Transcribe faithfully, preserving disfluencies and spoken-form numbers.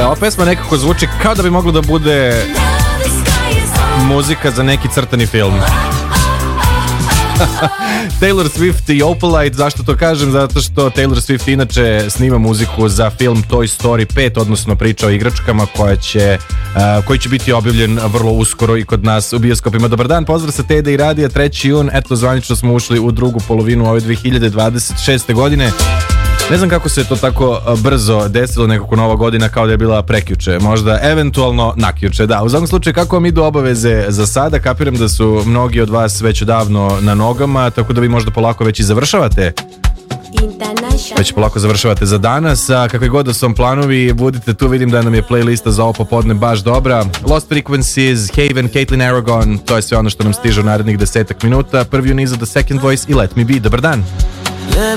ova pesma nekako zvuči kao da bi moglo da bude muzika za neki crtani film. Taylor Swift i Opalite, zašto to kažem? Zato što Taylor Swift inače snima muziku za film Toy Story pet, odnosno priča o igračkama koja će, uh, koji će biti objavljen vrlo uskoro i kod nas u bioskopima. Dobar dan, pozdrav sa Teda i Radija, treći jun, eto zvanično smo ušli u drugu polovinu ove dve hiljade dvadeset šeste godine. Ne znam kako se to tako brzo desilo, nekako nova godina kao da je bila prekjuče, možda eventualno nakjuče, da. U svakom slučaju, kako vam idu obaveze za sada? Kapiram da su mnogi od vas već davno na nogama, tako da vi možda polako već i završavate. Već polako završavate za danas, a kakve god da su vam planovi, budite tu, vidim da nam je playlista za ovo popodne baš dobra. Lost Frequencies, Haven, Caitlin Aragon, to je sve ono što nam stiže u narednih desetak minuta. Prvi u nizu The Second Voice i Let Me Be. Dobar dan.